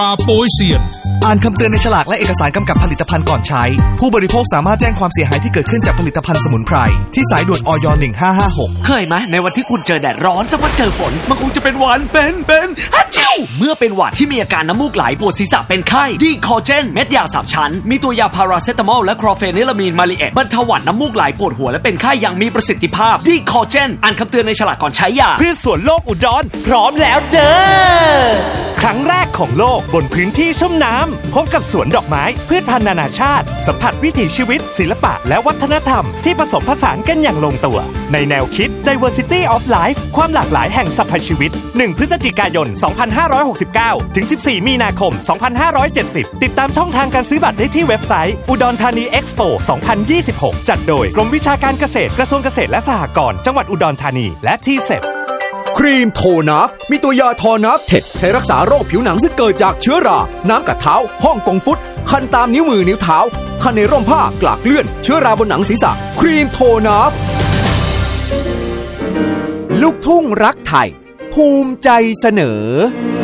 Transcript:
โปยเซียนอ่านคำเตือนในฉลากและเอกสารกำกับผลิตภัณฑ์ก่อนใช้ผู้บริโภคสามารถแจ้งความเสียหายที่เกิดขึ้นจากผลิตภัณฑ์สมุนไพรที่สายด่วนอย1556 เคยไหมในวันที่คุณเจอแดดร้อนสักวันเจอฝนมันคงจะเป็นหวัดเป็นฮัจจิวเมื่อเป็นหวัดที่มีอาการน้ำมูกไหลปวดศีรษะเป็นไข้ดีคอเจนเม็ดยา3ชั้นมีตัวยาพาราเซตามอลและคลอเฟนิลามีนมาลีเอตบรรเทาหวัดน้ำมูกไหลปวดหัวและเป็นไข้อย่างมีประสิทธิภาพดีคอเจนอ่านคำเตือนในฉลากก่อนใช้ยาพืชสวนโลกอุดรพร้อมแล้วเด้อครั้งแรกของโลกบนพื้นที่ชุ่มน้ำพบกับสวนดอกไม้พืชพันธุ์นานาชาติสัมผัสวิถีชีวิตศิลปะและวัฒนธรรมที่ผสมผสานกันอย่างลงตัวในแนวคิด Diversity of Life ความหลากหลายแห่งสรรพชีวิต1พฤศจิกายน2569ถึง14มีนาคม2570ติดตามช่องทางการซื้อบัตรได้ที่เว็บไซต์อุดรธานีเอ็กซ์โป2026จัดโดยกรมวิชาการเกษตรกระทรวงเกษตรและสหกรณ์จังหวัดอุดรธานีและทีเซปครีมโทนัฟมีตัวยาทอนัฟเท็ดใช้รักษาโรคผิวหนังซึ่งเกิดจากเชื้อราน้ำกัดเท้าฮ่องกงฟุตคันตามนิ้วมือนิ้วเท้าคันในร่มผ้ากลากเลื่อนเชื้อราบนหนังศีรษะครีมโทนัฟลูกทุ่งรักไทยภูมิใจเสนอ